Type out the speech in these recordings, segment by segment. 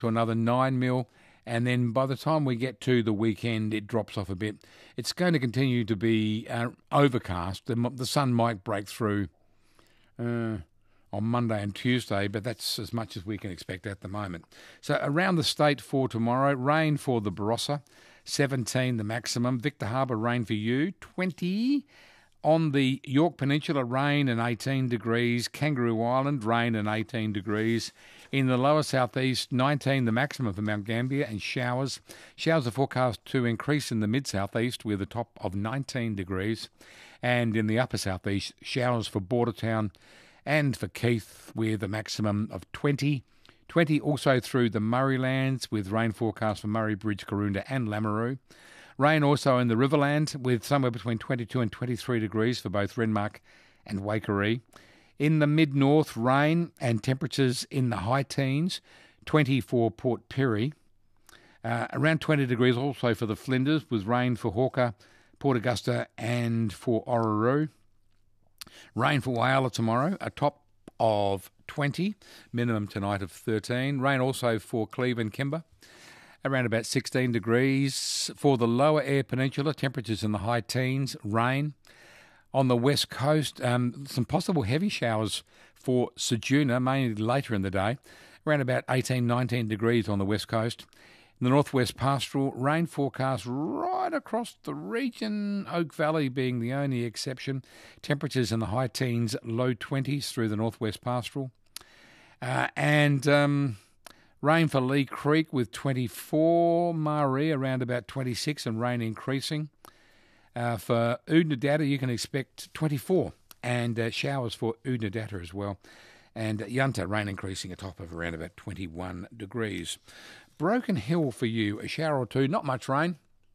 to another 9 mil. And then by the time we get to the weekend, it drops off a bit. It's going to continue to be overcast. The sun might break through on Monday and Tuesday, but that's as much as we can expect at the moment. So around the state for tomorrow, rain for the Barossa, 17 the maximum. Victor Harbour, rain for you, 20. On the York Peninsula, rain and 18 degrees. Kangaroo Island, rain and 18 degrees. In the lower southeast, 19 the maximum for Mount Gambier, and showers. Showers are forecast to increase in the mid-southeast with a top of 19 degrees. And in the upper southeast, showers for Bordertown and for Keith with a maximum of 20. 20 also through the Murraylands with rain forecast for Murray Bridge, Karoonda and Lameroo. Rain also in the Riverland with somewhere between 22 and 23 degrees for both Renmark and Waikerie. In the mid-north, rain and temperatures in the high teens, 20 for Port Pirie. Around 20 degrees also for the Flinders with rain for Hawker, Port Augusta and for Orroroo. Rain for Whyalla tomorrow, a top of 20, minimum tonight of 13. Rain also for Cleve and Kimber, around about 16 degrees. For the lower Eyre Peninsula, temperatures in the high teens, rain. On the west coast, some possible heavy showers for Ceduna, mainly later in the day, around about 18, 19 degrees on the west coast. In the northwest pastoral, rain forecast right across the region, Oak Valley being the only exception. Temperatures in the high teens, low 20s through the northwest pastoral. Rain for Lee Creek with 24, Maree around about 26 and rain increasing. For Oodnadatta, you can expect 24 and showers for Oodnadatta as well. And Yunta, rain increasing, a top of around about 21 degrees. Broken Hill for you, a shower or two, not much rain.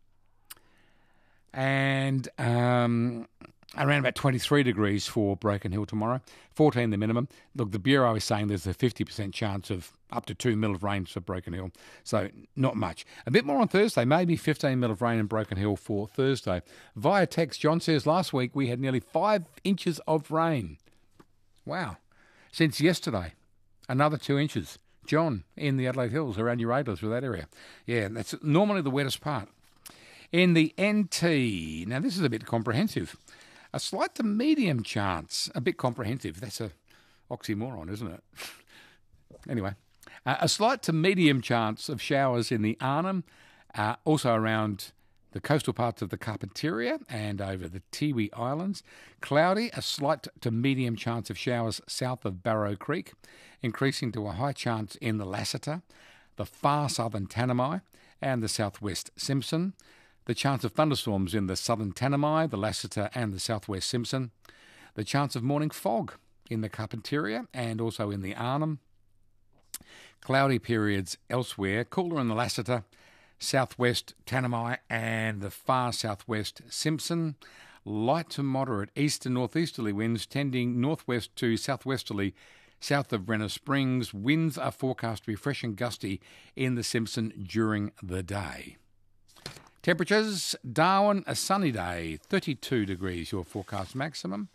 And around about 23 degrees for Broken Hill tomorrow, 14 the minimum. Look, the Bureau is saying there's a 50% chance of up to 2 mil of rain for Broken Hill, so not much. A bit more on Thursday, maybe 15 mil of rain in Broken Hill for Thursday. Via text, John says last week we had nearly 5 inches of rain. Wow. Since yesterday, another 2 inches. John, in the Adelaide Hills, around Uradlas, through that area. Yeah, that's normally the wettest part. In the NT, now this is a bit comprehensive. A slight to medium chance, a bit comprehensive. That's a oxymoron, isn't it? Anyway, a slight to medium chance of showers in the Arnhem, also around the coastal parts of the Carpentaria and over the Tiwi Islands. Cloudy, a slight to medium chance of showers south of Barrow Creek, increasing to a high chance in the Lassiter, the far southern Tanami and the southwest Simpson. The chance of thunderstorms in the southern Tanami, the Lassiter and the southwest Simpson. The chance of morning fog in the Carpentaria and also in the Arnhem. Cloudy periods elsewhere, cooler in the Lassiter, southwest Tanami and the far southwest Simpson. Light to moderate east and northeasterly winds tending northwest to southwesterly south of Brenner Springs. Winds are forecast to be fresh and gusty in the Simpson during the day. Temperatures, Darwin, a sunny day, 32 degrees, your forecast maximum.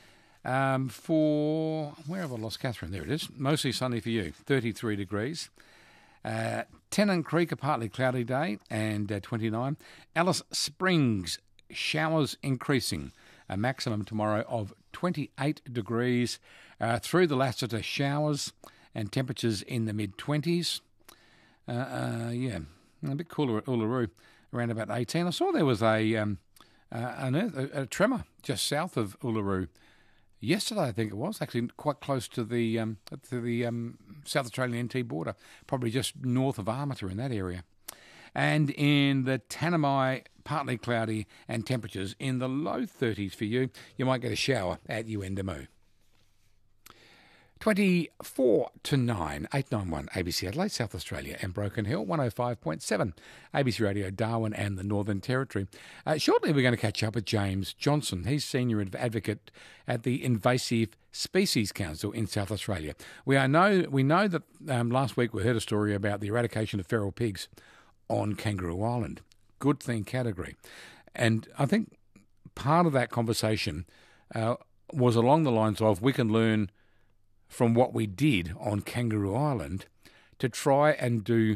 For, where have I lost Catherine? There it is. Mostly sunny for you, 33 degrees. Tennant Creek, a partly cloudy day, and 29. Alice Springs, showers increasing, a maximum tomorrow of 28 degrees. Through the Lassiter, showers and temperatures in the mid-20s. A bit cooler at Uluru, around about 18. I saw there was a tremor just south of Uluru yesterday, I think it was, actually quite close to the South Australian NT border, probably just north of Armiter in that area. And in the Tanami, partly cloudy and temperatures in the low 30s for you. You might get a shower at Uendamu. 24 to 9, 891 ABC Adelaide, South Australia and Broken Hill, 105.7 ABC Radio Darwin and the Northern Territory. Shortly we're going to catch up with James Johnson. He's Senior Advocate at the Invasive Species Council in South Australia. We know that last week we heard a story about the eradication of feral pigs on Kangaroo Island. Good thing category. And I think part of that conversation was along the lines of we can learn from what we did on Kangaroo Island to try and do